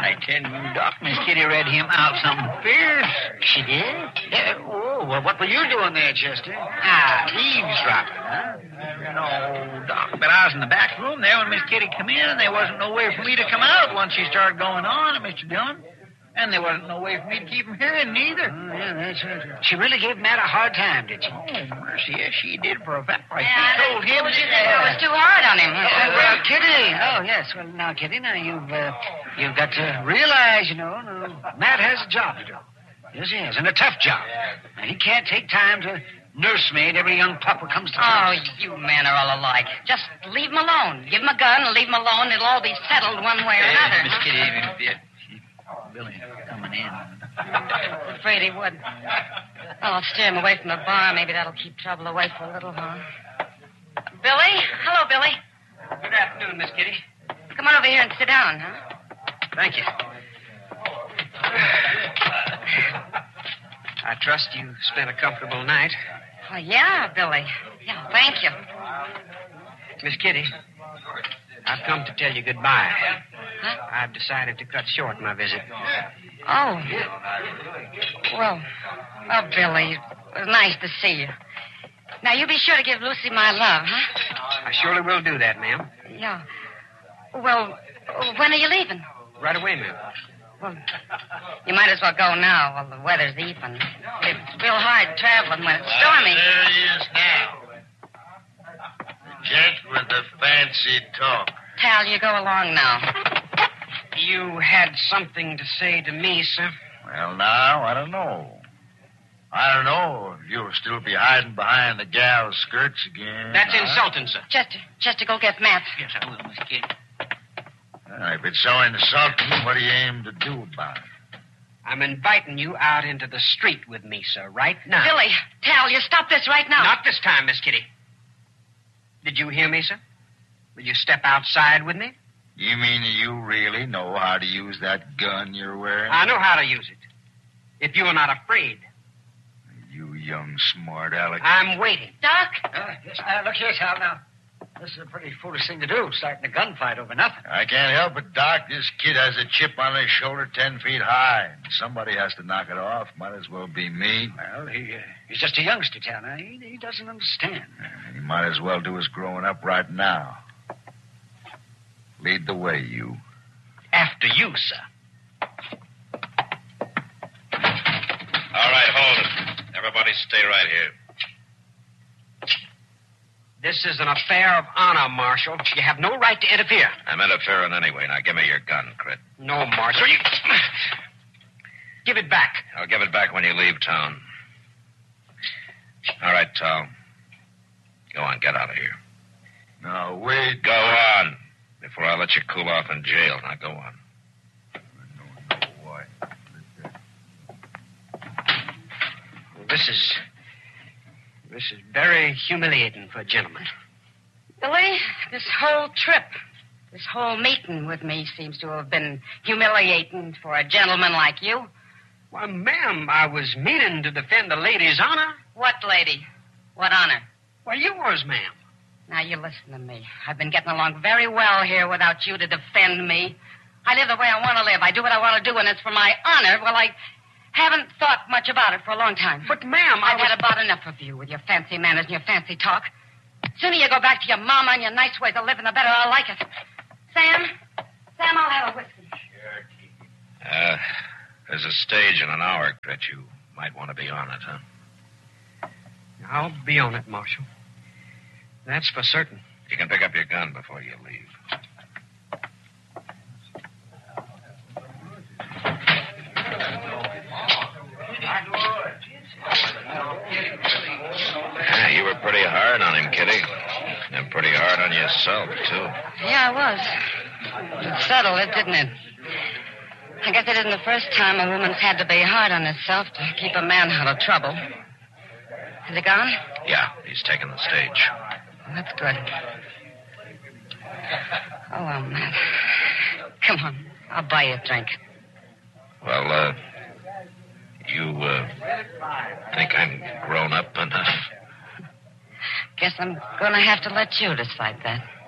I tell you, Doc, Miss Kitty read him out something fierce. She did? Yeah, oh, well, what were you doing there, Chester? Eavesdropping, huh? No, Doc, but I was in the back room there when Miss Kitty come in, and there wasn't no way for me to come out once she started going on, Mr. Dillon. And there wasn't no way for me to keep him hearing neither. Oh, yeah, that's right. She really gave Matt a hard time, did she? Oh, mercy, yes, she did for a fact. She told It him... was too hard on him. Well, Kitty. Oh, yes. Well, now, Kitty, now you've got to realize, Matt has a job to do. Yes, he has, and a tough job. Now, he can't take time to nursemaid every young pup who comes to town. Oh, you men are all alike. Just leave him alone. Give him a gun and leave him alone. It'll all be settled one way or another. Miss Kitty, Billy coming in. I'm afraid he would. Well, I'll steer him away from the bar. Maybe that'll keep trouble away for a little while. Billy? Hello, Billy. Good afternoon, Miss Kitty. Come on over here and sit down, huh? Thank you. I trust you spent a comfortable night. Well, yeah, Billy. Yeah, thank you. Miss Kitty, I've come to tell you goodbye. Huh? I've decided to cut short my visit. Oh. Well, Billy, it was nice to see you. Now, you be sure to give Lucy my love, huh? I surely will do that, ma'am. Yeah. Well, when are you leaving? Right away, ma'am. Well, you might as well go now while the weather's even. It's real hard traveling when it's stormy. There he is now. The gent with the fancy talk. Pal, you go along now. You had something to say to me, sir? Well, now, I don't know. I don't know if you'll still be hiding behind the gal's skirts again. That's insulting, sir. Chester, go get Matt. Yes, I will, Miss Kitty. If it's so insulting, what do you aim to do about it? I'm inviting you out into the street with me, sir, right now. Billy, Tal, you stop this right now. Not this time, Miss Kitty. Did you hear me, sir? Will you step outside with me? You mean you really know how to use that gun you're wearing? I know how to use it. If you're not afraid. You young smart aleck. I'm waiting. Doc? Look here, Tal, now. This is a pretty foolish thing to do, starting a gunfight over nothing. I can't help it, Doc. This kid has a chip on his shoulder 10 feet high. Somebody has to knock it off. Might as well be me. Well, he's just a youngster, Tal. Now, he doesn't understand. He might as well do his growing up right now. Lead the way, you. After you, sir. All right, hold it. Everybody stay right here. This is an affair of honor, Marshal. You have no right to interfere. I'm interfering anyway. Now, give me your gun, Crit. No, Marshal. You... Give it back. I'll give it back when you leave town. All right, Tal. Go on, get out of here. No, wait. Go on. Before I let you cool off in jail. Now, go on. No, why? This is very humiliating for a gentleman. Billy, this whole trip, this whole meeting with me seems to have been humiliating for a gentleman like you. Why, ma'am, I was meaning to defend the lady's honor. What lady? What honor? Well, yours, ma'am. Now, you listen to me. I've been getting along very well here without you to defend me. I live the way I want to live. I do what I want to do, and it's for my honor. Well, I haven't thought much about it for a long time. But, ma'am, I've had about enough of you with your fancy manners and your fancy talk. The sooner you go back to your mama and your nice ways of living, the better I'll like it. Sam, I'll have a whiskey. Sure. There's a stage in an hour, Grit. You might want to be on it, huh? I'll be on it, Marshal. That's for certain. You can pick up your gun before you leave. You were pretty hard on him, Kitty. And pretty hard on yourself, too. Yeah, I was. It settled it, didn't it? I guess it isn't the first time a woman's had to be hard on herself to keep a man out of trouble. Has he gone? Yeah, he's taken the stage. Well, that's good. Oh, well, Matt. Come on. I'll buy you a drink. Well, you think I'm grown up enough? Guess I'm going to have to let you decide that.